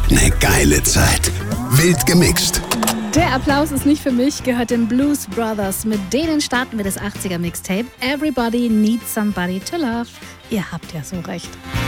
eine geile Zeit. Wild gemixt. Der Applaus ist nicht für mich, gehört den Blues Brothers. Mit denen starten wir das 80er Mixtape Everybody Needs Somebody to Love. Ihr habt ja so recht.